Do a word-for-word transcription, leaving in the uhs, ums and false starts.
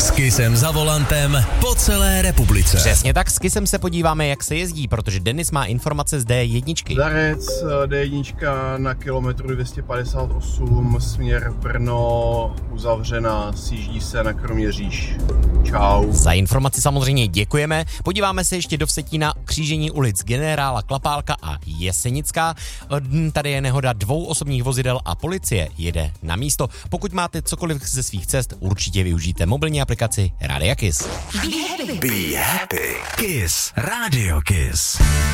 S Kissem za volantem po celé republice. Přesně tak, s Kissem se podíváme, jak se jezdí, protože Denis má informace z dé jedna. Darec, dé jedna na kilometru dvě stě padesát osm, směr Brno, uzavřená, sjíždí se na Kroměříž. Čau. Za informaci samozřejmě děkujeme. Podíváme se ještě do Vsetína, křížení ulic Generála Klapálka a Jesenická. Tady je nehoda dvou osobních vozidel a policie jede na místo. Pokud máte cokoliv ze svých cest, určitě využijte mobilní aplikaci Rádia Kiss. Be happy. Kiss. Radio Kiss.